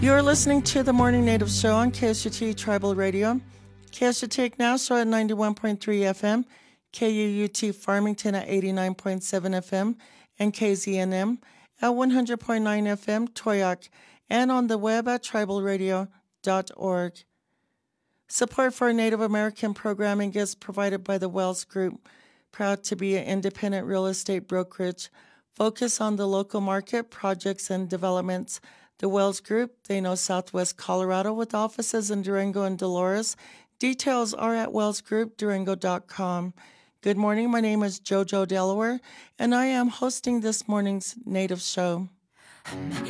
You're listening to the Morning Native Show on KSUT Tribal Radio. KSUT Ignacio at 91.3 FM, KUUT Farmington at 89.7 FM, and KZNM at 100.9 FM, Toyac, and on the web at tribalradio.org. Support for Native American programming is provided by the Wells Group, proud to be an independent real estate brokerage. Focus on the local market, projects, and developments. The Wells Group, they know Southwest Colorado with offices in Durango and Dolores. Details are at wellsgroupdurango.com. Good morning. My name is JoJo Delaware, and I am hosting this morning's Native Show.